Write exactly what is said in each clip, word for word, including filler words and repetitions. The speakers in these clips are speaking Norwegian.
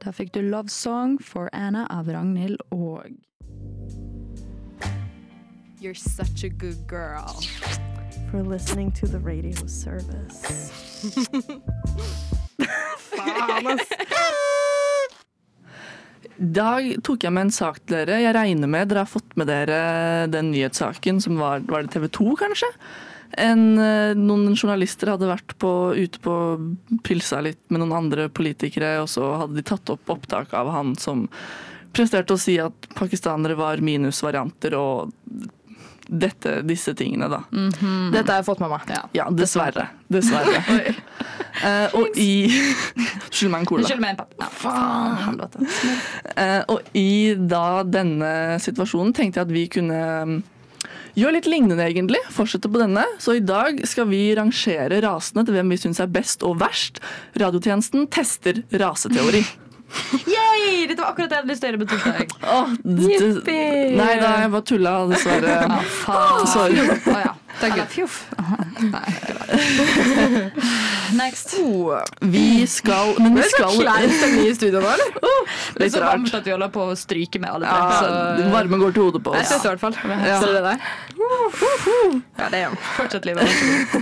Der fikk du Love Song for Anna av Ragnhild og You're such a good girl. For listening to the radio service. Faen, ass. I dag tok jeg med en sak til dere. Jeg regner med dere har fått med dere den nyhetssaken som var, var det T V to kanskje? En, noen journalister hadde vært på, ute på pilsa litt med noen andre politikere, og så hadde de tatt opp opptak av han som presterte å si at pakistanere var minusvarianter og dette, disse tingene da. Mm-hmm. Dette har jeg fått med meg. Ja, ja dessverre. Dessverre. uh, og i... Skyld meg en cola. Skyld meg en papp. Ja, faen. Uh, og i da denne situasjonen tenkte jeg at vi kunne gjøre litt lignende egentlig, fortsette på denne. Så i dag skal vi rangere rasene til hvem vi synes er best og verst. Radiotjenesten tester raseteori. Yay! Dette var akkurat det jeg hadde lyst til å gjøre på torsdag. Oh, d- nei da, jeg bare tulla, dessverre. Ja, faen. Sorry. Å ja, det er gøy. Nei, next. Oh. Vi skal... Men vi skal... Det er så kleint i studio nå, eller? Oh, det er så varmt at vi holder på å stryke med alle ja, så... varmen går til hodet på oss. Jeg synes i hvert fall. Ja. Ser du det der? Ja, det gjør fortsatt livet.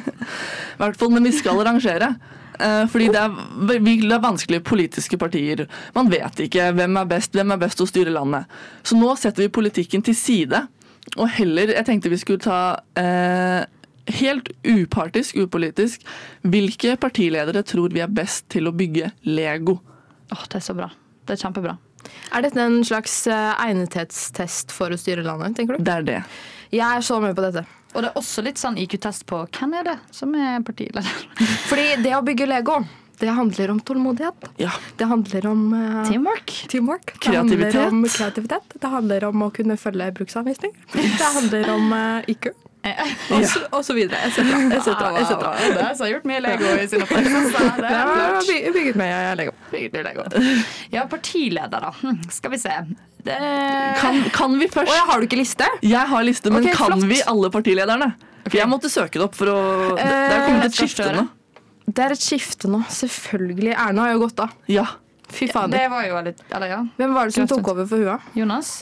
I hvert fall, men vi skal rangere. Uh, fordi det er, det er vanskelige politiske partier. Man vet ikke hvem er best, hvem er best å styre landet. Så nå setter vi politikken til side, og heller, jeg tenkte vi skulle ta uh, helt upartisk, upolitisk, hvilke partiledere tror vi er best til å bygge Lego? Åh, oh, det er så bra. Det er kjempebra. Er dette en slags uh, egnethetstest for å styre landet, tenker du? Det er det. Jeg er så med på dette. Og det er også litt sånn I Q-test på hvem er det som er partileder. Fordi det å bygge Lego, det handler om tålmodighet. Ja. Det handler om uh, teamwork. teamwork. Det kreativitet. handler om kreativitet. Det handler om å kunne følge bruksanvisning. Det handler om uh, I Q. Og så, og så videre, et cetera, et cetera, et cetera. Det er så gjort mye Lego I sin oppvekst. Det har bygget med Lego. Bygget med Lego. Ja, partileder da. Hm, skal vi se. Det... Kan, kan vi først... Og jeg har du ikke liste? Jeg har liste, men okay, kan flott. Vi alle partilederne? For jeg måtte søke det opp for å... Det, det er kommet et skifte nå. Det er et skifte nå, selvfølgelig. Erna har jo gått av. Ja. Fy fader. Det var jo litt... Eller ja. Hvem var det som tok over for hua? Jonas.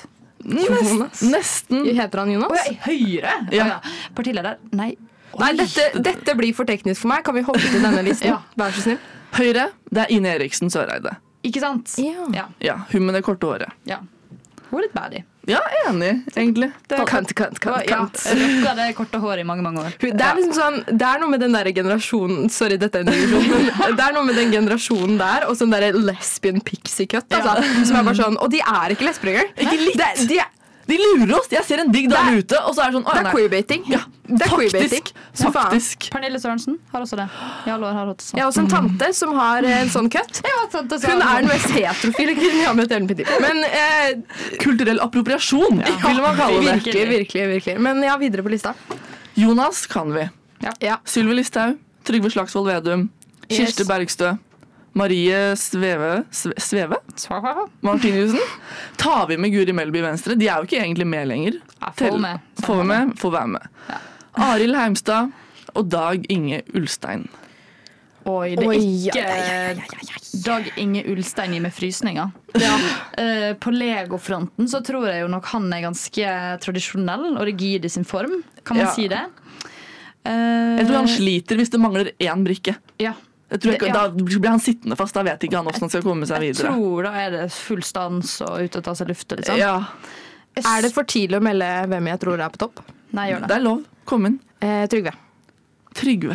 Jonas. Nesten. Heter han Jonas? Å ja, Høyre. Ja. Oh, ja. Partileder. Nei. Nei, dette, dette blir for teknisk for meg. Kan vi hoppe til denne listen? Ja. Vær så snill. Høyre, det er Ine Eriksen Søreide. Ikke sant? Ja. Ja. Ja, hun med det korte håret. Ja. Hun er litt baddie. Ja, enig, egentlig. Det er kant, kant, kant, kant. Ja, rocka det korte håret I mange, mange år. Det er liksom sånn, det er noe med den der generasjonen, sorry, dette er en generasjon, men det er noe med den generasjonen der, og sånn der lesbian pixie cut, altså, ja. Som er bare sånn, og de er ikke lesbinger. Ikke litt. Det, de er, De lurer oss. Jeg ser en digg dame ute, og så er det sånn... Det er queerbaiting. Ja, det er faktisk. Faktisk. Pernille Sørensen har også det. I alle år har hatt sånn. Jeg har også en tante som har en sånn cut. Ja, tante, så Hun er den mest heterofile kvinnen jeg har møtt hele mitt liv. Men eh, kulturell appropriasjon, ja, vil man kalle det. Virkelig, virkelig, virkelig. Men ja, videre på lista. Jonas kan vi. Ja. Ja. Sylvi Listhaug, Trygve Slagsvold Vedum, Yes. Kirsti Bergstø, Marie Sveve, Sveve? Martinussen. Tar vi med Guri Melby Venstre? De er jo ikke egentlig med lenger. Ja, få med. Få med, få være med. Ja. Arild Heimstad og Dag Inge Ulstein. Oi, det er Oi, ikke ja, ja, ja, ja, ja. Dag Inge Ulstein gir med frysninger. Ja. Uh, på Lego-fronten så tror jeg jo nok han er ganske tradisjonell og rigid I sin form. Kan man Ja. si det? Uh, Jeg tror han sliter hvis det mangler én brikke. Ja. Jeg tror jeg, Det- ja. Da blir han sittende fast, da vet ikke han hvordan han skal komme seg Jeg videre. tror da er det full stans og ut og ta seg luft. Liksom. Ja, Er det for tidlig å melde hvem jeg tror er på topp? Nei, gjør det det. er lov. Kom inn. Eh, Trygve. Trygve.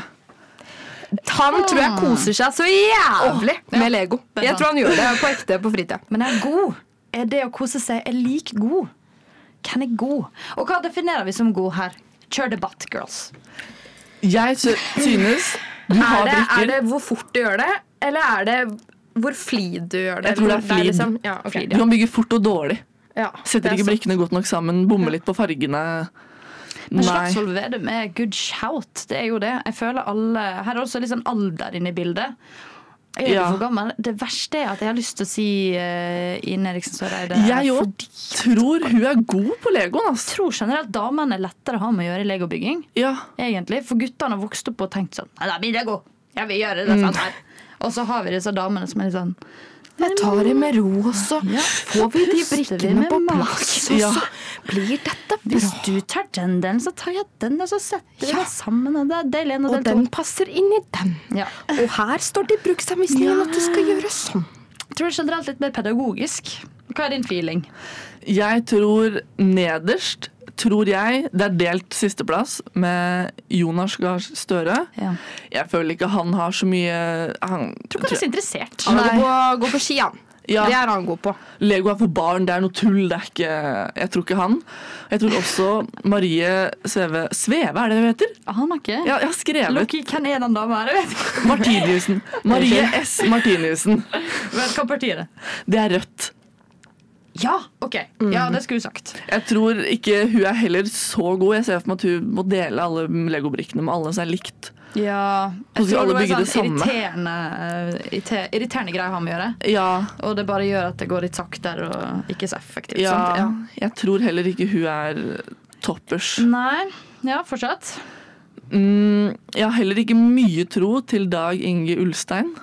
Han tror jeg koser seg så jævlig ja. med Lego. Det er Jeg tror han gjør det på ekte på fritida. Men jeg er god. Er det å kose seg er like god? Hvem er god? Og hva definerer vi som god her? Kjør debatt, girls. Jeg sy- synes du har Er det, brikker. er det hvor fort du gjør det, eller er det hvor flid du gjør det? Jeg tror det er Hvor- flid. liksom- ja, ok. Du kan bygge fort og dårlig. Ja, Setter det er ikke sant. brikkene godt nok sammen, bommer litt på fargene. Men Nei. Slagsvold Vedum er good shout. Det er jo det. Jeg føler alle Her er også litt sånn alder inne I bildet. Jeg er Ja. for gammel. Det verste er at jeg har lyst til å si uh, Ine Eriksen Søreide. Jeg òg tror hun er god på Legoen. Jeg Altså. tror generelt damene er lettere å ha med å gjøre I legobygging. Ja. Egentlig. For guttene har vokst opp og tenkt sånn Nei, da blir det god. Jeg vil gjøre det sånn her. Og så har vi disse damene som er litt sånn Jeg tar det med ro, og så Ja. får vi de Puster vi brikkene med på mage. plass, og Ja. så blir dette Hvis bra. du tar den delen, så tar jeg den, og så setter vi Ja. det sammen. Og det er del én og Og del den to. passer inn i den. Ja. Og her står det i bruksanvisningen at det skal gjøres sånn. Jeg tror det er generelt litt mer pedagogisk. Hva er din feeling? Jeg tror nederst tror jeg det er delt sisteplass med Jonas Gahr Støre. Ja. Jeg føler ikke han har så mye han, Jeg tror ikke han er så interessert. Han Nei. går på, går på ski, han. Ja. Det er han god på. Lego er for barn, det er noe tull. Det er ikke, jeg tror ikke han. Jeg tror også Marie Sveve Sveve, er det det hun heter? Han har ikke. Ja, jeg har skrevet Loki, hvem er den dama her? Jeg vet ikke. Martiniussen. Marie S. Martiniussen. Vet hva parti er det? Det er Rødt. Ja, ok. Ja, det skulle du sagt. Jeg tror ikke hun er heller så god. Jeg ser for meg at hun må dele alle legobrikkene med alle som er likt. Ja, Så jeg skal tror alle det var bygge en det sånn samme. irriterende, eh, irriter- irriterende greie han må gjøre. Ja, Og det bare gjør at det går litt saktere og ikke så effektivt. ja, sant? Ja. jeg tror heller ikke hun er toppers. Nei, ja, fortsett. Mm, jeg har heller ikke mye tro til Dag Inge Ulstein.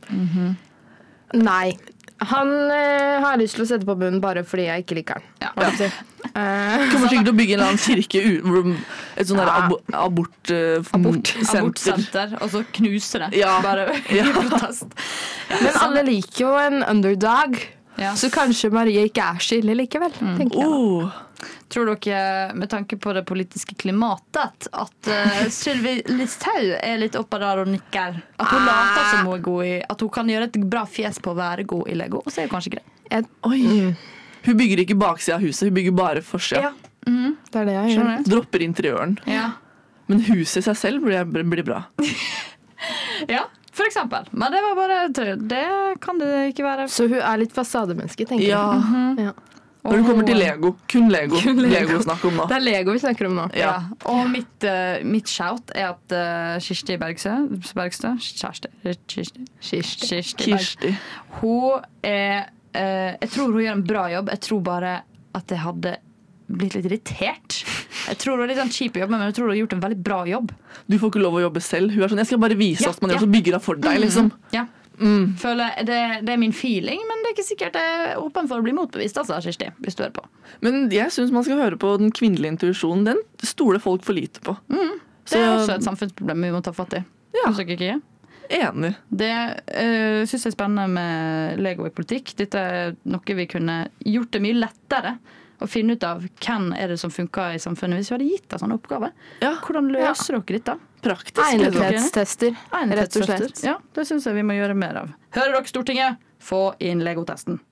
Nei. Han eh, har lyst til å sette på bunnen bare fordi jeg ikke liker han. Ja. hva skal jeg si. Eh, Kommer sikkert til å bygge en eller annen kirke u- hvor- Et sånn der Ja. abo abort, eh, Abort. senter. Abortsenter, og så knuse det. Ja. Bare Ja. i protest. men alle liker jo en underdog, Ja. så kanskje Marie ikke er så ille likevel, tenker jeg. da. Oh, Tror dere, med tanke på det politiske klimatet, at uh, Sylvi Listhaug er litt oppe der og nikker? At hun later som hun er god i At hun kan gjøre et bra fjes på å være god i Lego? Og så er hun kanskje grei. Jeg, oi. mm, Hun bygger ikke baksida av huset, hun bygger bare forsida. Ja. Mhm. det er det jeg gjør. Skjønner du? Dropper interiøren. Ja. Men huset i seg selv blir, blir bra. ja, for eksempel. Men det var bare Det kan det ikke være. Så hun er litt fasademenneske, tenker Ja. jeg. Ja. Når det kommer til Lego. Kun Lego. Kun Lego. Lego snakk om nå. Det er Lego vi snakker om nå. Ja. Og mitt, uh, mitt shout er at uh, Kirsti Bergsø Bergstø Kjæreste Kirsti. Kirsti. Kirsti Berg. Kirsti. Hun er eh, Jeg tror hun gjør en bra jobb. Jeg tror bare at jeg hadde blitt litt irritert. Jeg tror hun er litt sånn kjip å jobbe med, men jeg tror hun har gjort en veldig bra jobb. Du får ikke lov å jobbe selv. Hun er sånn, jeg skal bare vise Ja, at man ja. gjør så bygger av for deg, liksom. Ja. Mm. Føler det, det er min feeling, men det er ikke sikkert jeg er åpen for å bli motbevist, altså, Kirsti, hvis du hører på. Men jeg syns man skal høre på den kvinnelige intuisjonen. Den stoler folk for lite på. Det er også et samfunnsproblem vi må ta fatt i. Ja. Synes dere ikke? Enig. Det uh, syns jeg er spennende med Lego i politikk. Dette er noe vi kunne gjort det mye lettere å finne ut av hvem er det som funker i samfunnet hvis vi hadde gitt deg sånne oppgaver. Ja, Hvordan løser dere dette? praktisk. Egnethetstester, rett og Egnethetstester. slett. Ja, det syns jeg vi må gjøre mer av. Hører dere, Stortinget? Få inn Lego-testen.